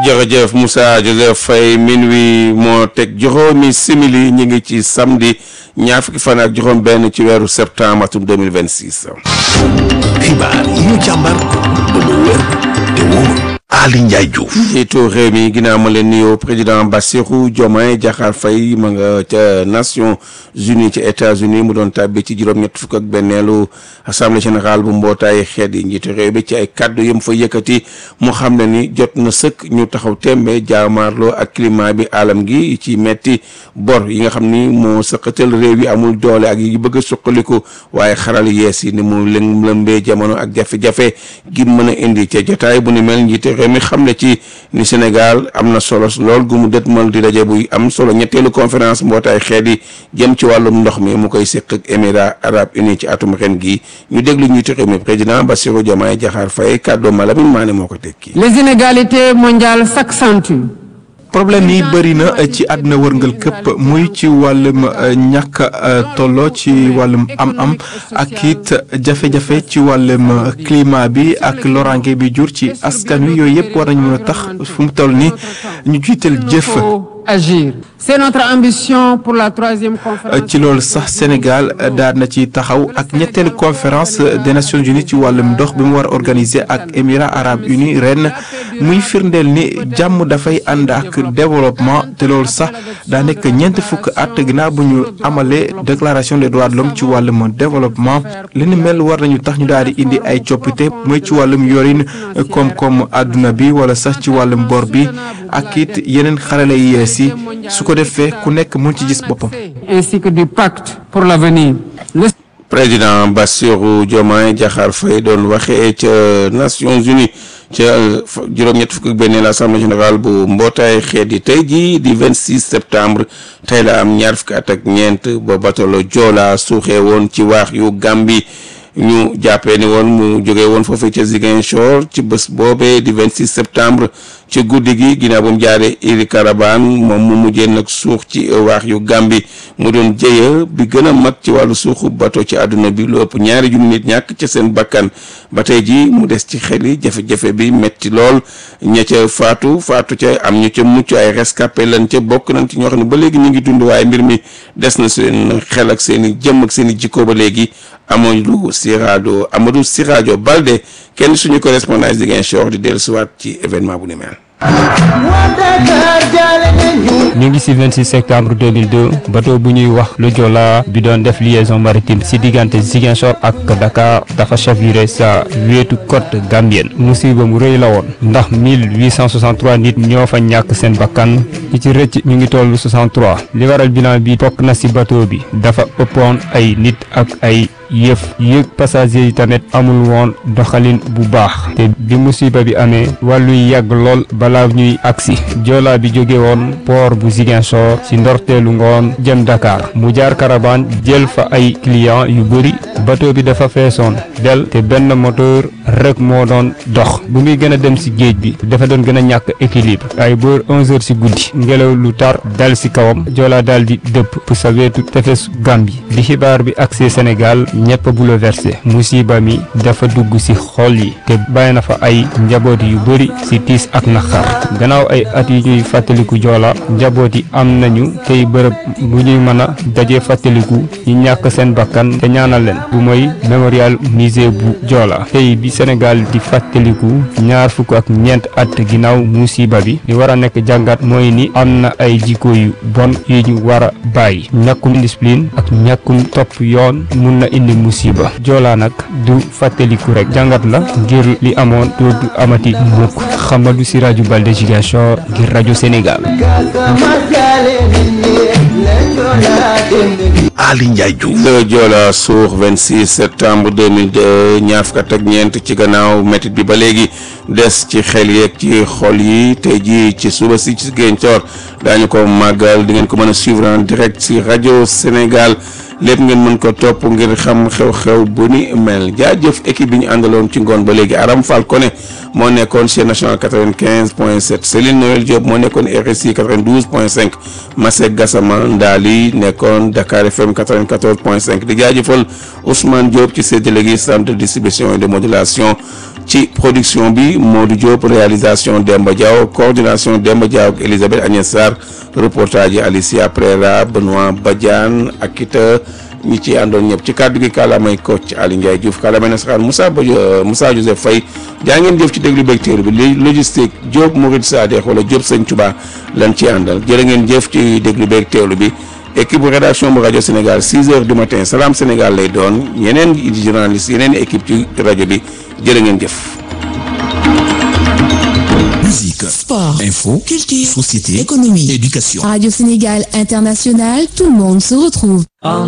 jërëjëf Moussa Joseph Faye minuit moo teg juróomi simili ñi ngi ci samedi ñaar fukki fan ak juróom benn ci weeru septembre atum 2026. xibaar yi ñu càmbar ba mu wér te wóor. Ali Ndiaye Diouf. njiitu réew mi ginnaaw ma leen nuyoo président Bassirou Diomaye Diakhar Faye ma nga ca Nations Unies ci États-Unis mu doon tàbbi ci juróom-ñett fukk ak benneelu assemblée générale bu mbootaay xeet yi njiitu réew bi ci ay kàddu yëm fa yëkkati mu xam ne ni jot na sëkk ñu taxaw tembe jaamaarloo ak climat bi alam gi ci metti bor yi nga xam ni moo sëqatal réew yi amul doole ak yi bëgg a suqaliku waaye xaral yees yi ni mu lëmbee jamono ak jafe-jafe gi mën a indi ca jotaay bu ni mel njiitu réew mi xam ne ci ni Sénégal am na solo lool gu mu dëtmal di daje buy am solo ñetteelu conférence mbootaay xeet yi jëm ci wàllum ndox mi mu koy séq ak Émirats arabes unis ci atum ren gi ñu déglu njiitu réew mi président Bassirou Diomaye Diakhar Faye kàddu Malamine Mané moo ko tekki. Les inégalités mondiales s'accentuent. problème yi bëri na ci àdduna wërngal këpp muy ci wàllum ñàkk tolloo ci wàllum am-am ak it jafe-jafe ci wàllum climat bi ak loraange bi jur ci askan wi yooyu yëpp war nañu mën a tax fu mu toll ni ñu jiital jëf. Agir. C'est notre ambition pour la troisième conférence. ci loolu sax Sénégal daal na ci taxaw ak ñetteelu conférence des Nations Unies ci wàllum ndox bi mu war a organiser ak Émirats arabes unis ren muy firndeel ni jàmm dafay ànd ak développement te loolu sax daa nekk ñeent fukk at ginnaaw bu ñu amalee déclaration des droits de l'homme ci wàllum développement li ni mel war nañu tax ñu daal di indi ay coppite muy ci wàllum yorin koom-koom àdduna bi wala sax ci wàllum bor bi ak it yeneen xarale yi yees yi su ko defee ku nekk mën ci gis boppam. ainsi que du pacte pour l'avenir. président Bassirou Diomaye Diakhar Faye doon waxee ca Nations Unies ca juróom-ñett fukk ak benn l'Assemblée générale bu mbootaay xeet yi tey jii di 26 septembre tey la am ñaar fukki at ak ñeent ba batalo Joola suuxee woon ci waax yu Gambie ñu jàppee ni woon mu jógee woon foofee ca Ziguinchor ci bés boobee di 26 septembre ci guddi gi ginnaaw ba mu jaaree Iri Carabane moom mu mujjee nag suux ci waax yu Gambie mu doon jëya bi gën a mag ci wàllu suuxu bato ci àdduna bi lu ëpp ñaari junni nit ñàkk ca seen bakkan ba tey ji mu des ci xel yi jafe-jafe bi metti lool ña ca faatu ca am ñu ca mucc ay rescapé lan ca bokk nañ ci ñoo xam ne ba léegi ñu ngi dund waaye mbir mi des na seen xel ak seen i jëmm ak seen i jikko ba léegi Amadou Sirajo Balde kenn suñu correspondant Ziguinchor di dellusiwaat ci événement bu ni mel. ñu ngi ci 26 septembre 2002 bateau bu ñuy wax le Joola bi doon def liaison maritime ci diggante Ziguinchor ak Dakar dafa chaviré sa wetu côte gambienne musiba mu rëy la woon ndax 1863 nit ñoo fa ñàkk seen bakkan ñi ci rëcc ñu ngi tollu 63 li waral bilan bi bokk na ci bateau bi dafa ëppoon ay nit ak ay yëf yëg passager yi tamit amul woon doxalin bu baax te bi musiba bi amee wàlluy yàgg lool balaa ñuy agsi Joola bi jóge woon port bu Ziguinchor ci ndorteelu ngoon jëm Dakar mu jaar Carabane jël fa ay client yu bëri bateau bi dafa feesoon del te benn moteur rek moo doon dox bu muy gën a dem ci géej bi dafa doon gën a ñàkk équilibre ay boor 11 heures ci guddi ngelaw lu tar dal ci kawam Joola daal di dëpp pour sa wetu tefes Gambie bi xibaar bi agsee Sénégal ñëpp bouleversé musiba mi dafa dugg ci xol yi te bàyyi na fa ay njaboot yu bëri ci tiis ak naqar gannaaw ay at yu ñuy fàttaliku Joola njaboot yi am nañu tey bërëb bu ñuy mën a daje fàttaliku ñi ñàkk seen bakkan te ñaanal leen bu mooy mémorial musée bu Joola tey bi Sénégal di fàttaliku ñaar fukk ak ñeent at ginnaaw musiba bi li war a nekk jàngat mooy ni am na ay jikko yu bon yu ñu war a bàyyi ñàkkum discipline ak ñàkkum topp yoon mun na indi musiba Joola nag du fàttaliku rek jàngat la ngir li amoon dootu amati mukk Amadou Sirajo Balde Ziguinchor ngir rajo Sénégal. Ali Ndiaye Diouf. le Joola suux 26 septembre 2002 ñaar fukk ak ñeent ci gannaaw métit bi ba léegi des ci xel yeeg ci xol yi tey jii ci suba si ci Ziguinchor daañu ko màggal di ngeen ko mën a suivre en direct ci rajo Sénégal lépp ngeen mën ko topp ngir xam xew-xew bu ni mel jaajëf équipe bi ñu àndaloon ci ngoon ba léegi Aram Falcone moo nekkoon chaîne nationale 95.7 Céline Noël Diop moo nekkoon RSI 92.5 Masek Gassama Ndali nekkoon Dakar FM 94.5 di jaajëfal Ousmane Diop ci séddale gi centre de distribution et de modulation ci production bi Modou Diop réalisation Demba Diaw coordination Demba Diaw ak Elisabeth Agnès Sarr reportage Alicia Prera Benoît Badiane ak it ñi ci àndoon ñëpp ci kàddu gi kàllaamay Kocc Ali Ndiaye Diouf kàllaamay nasaraan Moussa Joseph Faye jaa ngeen jëf ci déglu beeg teer bi logistique Diop Mourid Sadekh wala Diop Sëñ Touba lan ci àndal jërë ngeen jëf ci déglu beeg teewlu bi équipe bu rédaction bu rajo Sénégal 6 heures du matin Salam Sénégal lay doon yeneen journaliste yeneen équipe ci rajo bi jërë ngeen jëf. Musique, sport, info, culture, société, économie, éducation. Radio Sénégal International, tout le monde se retrouve.